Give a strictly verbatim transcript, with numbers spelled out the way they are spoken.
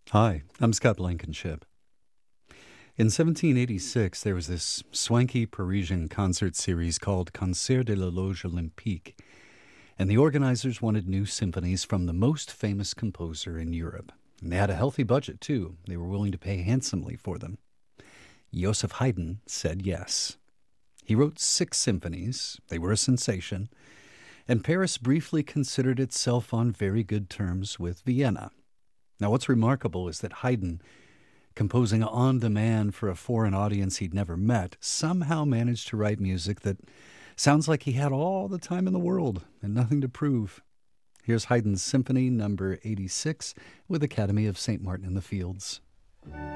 Hi, I'm Scott Blankenship. In seventeen eighty-six, there was this swanky Parisian concert series called Concert de la Loge Olympique, and the organizers wanted new symphonies from the most famous composer in Europe. And they had a healthy budget, too. They were willing to pay handsomely for them. Joseph Haydn said yes. He wrote six symphonies. They were a sensation, and Paris briefly considered itself on very good terms with Vienna. Now, what's remarkable is that Haydn, composing on demand for a foreign audience he'd never met, somehow managed to write music that sounds like he had all the time in the world and nothing to prove. Here's Haydn's Symphony number eighty-six with Academy of Saint Martin in the Fields.